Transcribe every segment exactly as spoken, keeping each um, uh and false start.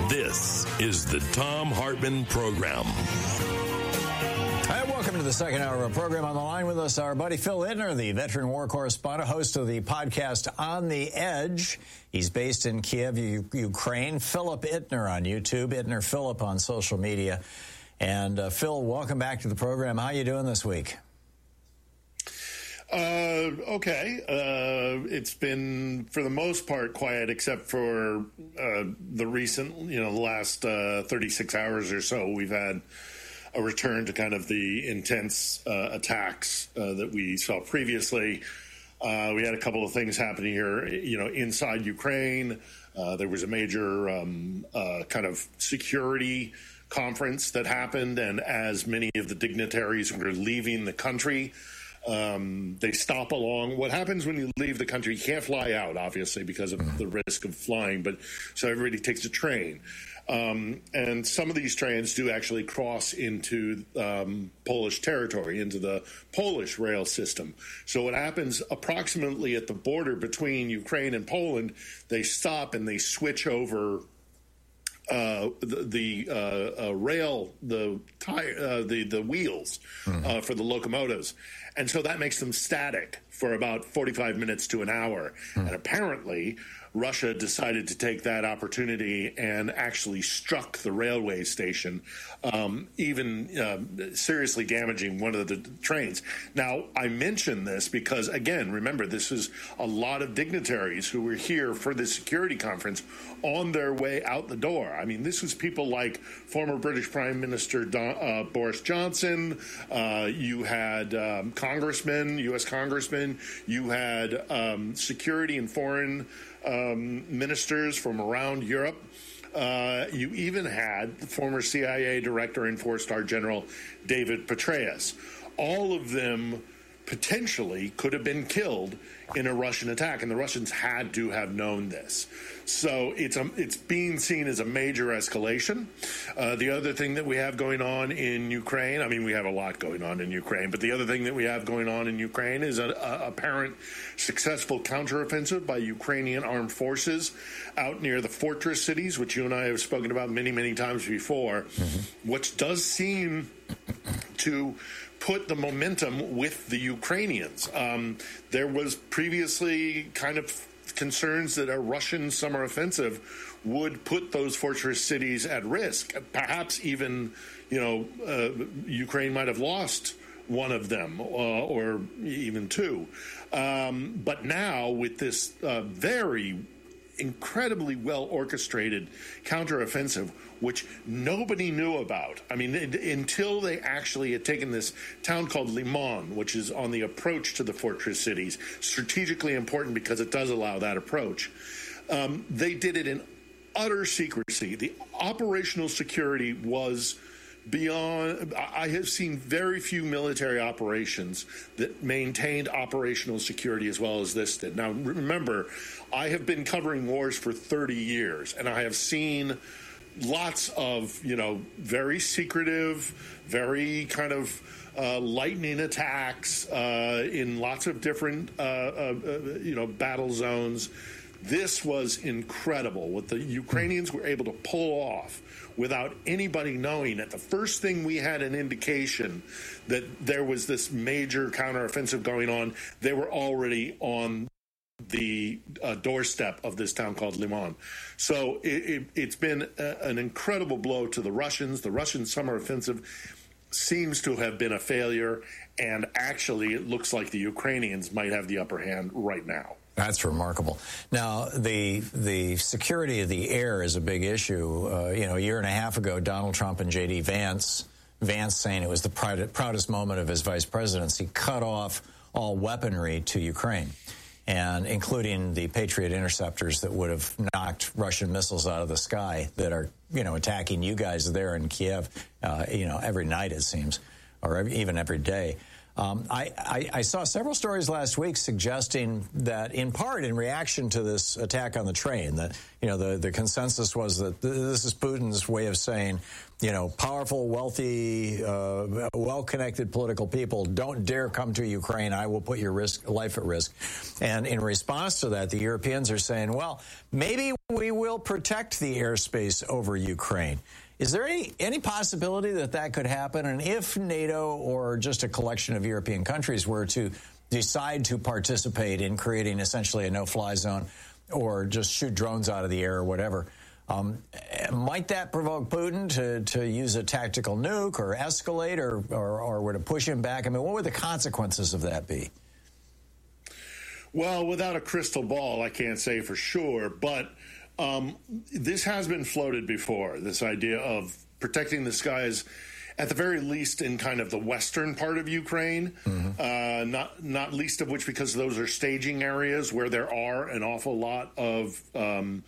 This is the Thom Hartmann Program. Hi, welcome to the second hour of our program. On the line with us, our buddy Phil Ittner, the veteran war correspondent, host of the podcast On the Edge. He's based in Kiev, U- Ukraine. Philip Ittner on YouTube, Ittner Philip on social media. And uh, Phil, welcome back to the program. How you doing this week? Uh, okay. Uh, it's been, for the most part, quiet, except for uh, the recent, you know, the last uh, thirty-six hours or so. We've had a return to kind of the intense uh, attacks uh, that we saw previously. Uh, we had a couple of things happening here, you know, inside Ukraine. Uh, there was a major um, uh, kind of security conference that happened, and as many of the dignitaries were leaving the country, Um, they stop along. What happens when you leave the country? You can't fly out, obviously, because of the risk of flying, but so everybody takes a train. Um, and some of these trains do actually cross into um, Polish territory, into the Polish rail system. So what happens approximately at the border between Ukraine and Poland, they stop and they switch over Uh, the, the uh, uh, rail, the tire, uh, the the wheels mm-hmm. uh, for the locomotives, and so that makes them static for about forty-five minutes to an hour. Mm-hmm. And apparently, Russia decided to take that opportunity and actually struck the railway station, um, even uh, seriously damaging one of the trains. Now, I mention this because, again, remember, this is a lot of dignitaries who were here for the security conference on their way out the door. I mean, this was people like former British Prime Minister Don, uh, Boris Johnson. Uh, you had um, congressmen, U S congressmen. You had um, security and foreign Um, ministers from around Europe. Uh, you even had the former C I A director and four-star general David Petraeus. All of them potentially could have been killed in a Russian attack, and the Russians had to have known this. So it's a, it's being seen as a major escalation. Uh, the other thing that we have going on in Ukraine, I mean, we have a lot going on in Ukraine, but the other thing that we have going on in Ukraine is an apparent successful counteroffensive by Ukrainian armed forces out near the fortress cities, which you and I have spoken about many, many times before, mm-hmm. which does seem to put the momentum with the Ukrainians. Um, there was previously kind of concerns that a Russian summer offensive would put those fortress cities at risk. Perhaps even, you know, uh, Ukraine might have lost one of them uh, or even two. Um, but now with this uh, very incredibly well orchestrated counteroffensive, which nobody knew about. I mean, it, until they actually had taken this town called Limon, which is on the approach to the fortress cities, strategically important because it does allow that approach. Um, they did it in utter secrecy. The operational security was beyond. I have seen very few military operations that maintained operational security as well as this did. Now, remember, I have been covering wars for thirty years, and I have seen lots of, you know, very secretive, very kind of uh, lightning attacks uh, in lots of different, uh, uh, you know, battle zones. This was incredible what the Ukrainians were able to pull off without anybody knowing. At the first thing we had an indication that there was this major counteroffensive going on, they were already on the uh, doorstep of this town called Limon. So it, it, it's been a, an incredible blow to the Russians. The Russian summer offensive seems to have been a failure, and actually it looks like the Ukrainians might have the upper hand right now. That's remarkable. Now, the the security of the air is a big issue. Uh, you know, a year and a half ago, Donald Trump and J D Vance, Vance saying it was the proud, proudest moment of his vice presidency, cut off all weaponry to Ukraine, and including the Patriot interceptors that would have knocked Russian missiles out of the sky that are, you know, attacking you guys there in Kiev, uh, you know, every night it seems, or every, even every day. Um, I, I, I saw several stories last week suggesting that, in part, in reaction to this attack on the train, that you know the, the consensus was that this is Putin's way of saying, you know, powerful, wealthy, uh, well-connected political people don't dare come to Ukraine. I will put your risk, life at risk. And in response to that, the Europeans are saying, well, maybe we will protect the airspace over Ukraine. Is there any, any possibility that that could happen? And if NATO or just a collection of European countries were to decide to participate in creating essentially a no-fly zone or just shoot drones out of the air or whatever, um, might that provoke Putin to, to use a tactical nuke or escalate or, or, or would it push him back? I mean, what would the consequences of that be? Well, without a crystal ball, I can't say for sure, but Um, this has been floated before, this idea of protecting the skies, at the very least in kind of the western part of Ukraine, mm-hmm. uh, not not least of which because those are staging areas where there are an awful lot of, um,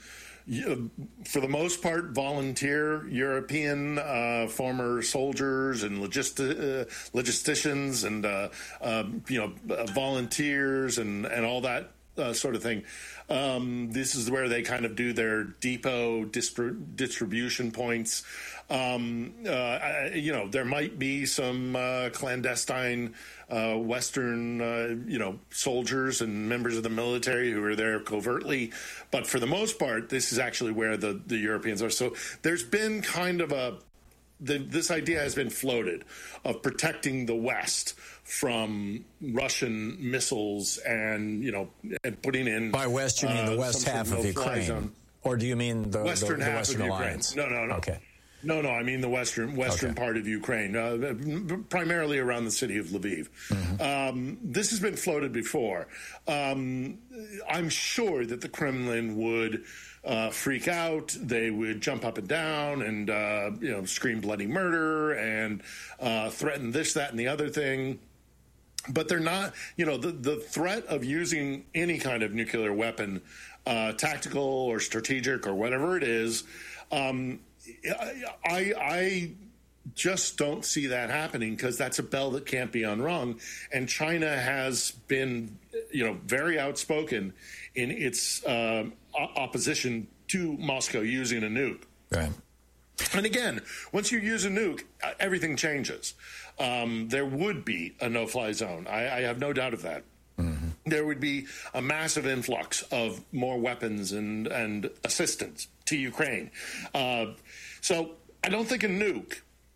for the most part, volunteer European uh, former soldiers and logisti- uh, logisticians and, uh, uh, you know, uh, volunteers and, and all that uh, sort of thing. Um, this is where they kind of do their depot distri- distribution points. Um, uh, you know, there might be some uh, clandestine uh, Western, uh, you know, soldiers and members of the military who are there covertly. But for the most part, this is actually where the, the Europeans are. So there's been kind of a, the, this idea has been floated of protecting the West from Russian missiles and, you know, and putting in... By West, you mean the uh, west half of Ukraine? Zone. Or do you mean the Western, the, the half Western of Alliance? Ukraine. No, no, no. Okay. No, no, I mean the western western okay. part of Ukraine, uh, primarily around the city of Lviv. Mm-hmm. Um, this has been floated before. Um, I'm sure that the Kremlin would uh, freak out. They would jump up and down and, uh, you know, scream bloody murder and uh, threaten this, that, and the other thing. But they're not, you know, the, the threat of using any kind of nuclear weapon, uh, tactical or strategic or whatever it is, um, I, I just don't see that happening because that's a bell that can't be unrung. And China has been, you know, very outspoken in its uh, opposition to Moscow using a nuke. Right. And again, once you use a nuke, everything changes. Um, there would be a no-fly zone. I, I have no doubt of that. Mm-hmm. There would be a massive influx of more weapons and, and assistance to Ukraine. Uh, so I don't think a nuke.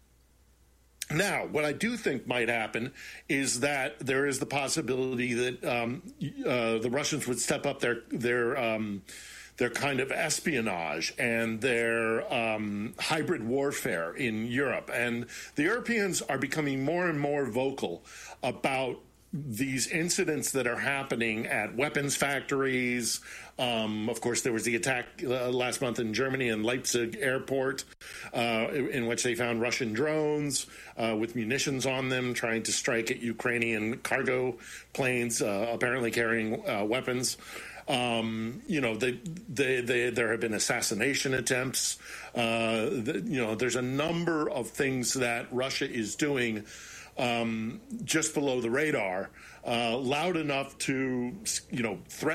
Now, what I do think might happen is that there is the possibility that um, uh, the Russians would step up their their um, their kind of espionage and their um, hybrid warfare in Europe. And the Europeans are becoming more and more vocal about these incidents that are happening at weapons factories. Um, of course, there was the attack uh, last month in Germany in Leipzig airport, uh, in which they found Russian drones uh, with munitions on them trying to strike at Ukrainian cargo planes, uh, apparently carrying uh, weapons. Um, you know, they, they, they, there have been assassination attempts. Uh, the, you know, there's a number of things that Russia is doing Um, just below the radar, uh, loud enough to, you know, threaten